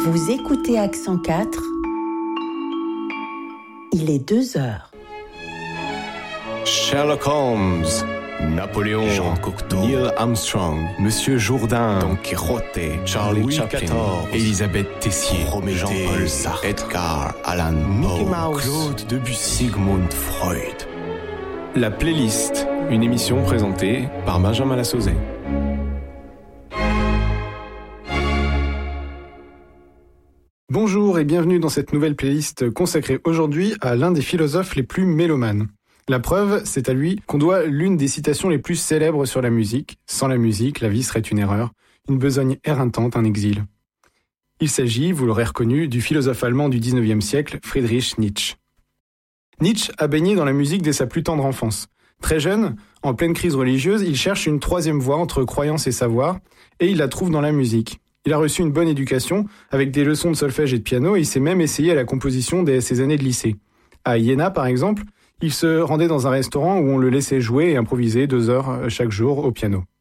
Vous écoutez Accent 4. Il est 2h. Sherlock Holmes, Napoléon, Jean Cocteau, Neil Armstrong, Monsieur Jourdain, Don Quixote, Charlie Louis Chaplin, XIV, Elisabeth Tessier, Prométhée, Jean-Paul Sartre, Edgar Allan Poe, Claude Debussy, Sigmund Freud. La playlist, une émission présentée par Benjamin Lassauzet. Bonjour et bienvenue dans cette nouvelle playlist consacrée aujourd'hui à l'un des philosophes les plus mélomanes. La preuve, c'est à lui qu'on doit l'une des citations les plus célèbres sur la musique. Sans la musique, la vie serait une erreur, une besogne éreintante, un exil. Il s'agit, vous l'aurez reconnu, du philosophe allemand du 19e siècle, Friedrich Nietzsche. Nietzsche a baigné dans la musique dès sa plus tendre enfance. Très jeune, en pleine crise religieuse, il cherche une troisième voie entre croyance et savoir, et il la trouve dans la musique. Il a reçu une bonne éducation, avec des leçons de solfège et de piano, et il s'est même essayé à la composition dès ses années de lycée. À Iéna, par exemple, il se rendait dans un restaurant où on le laissait jouer et improviser 2 heures chaque jour au piano.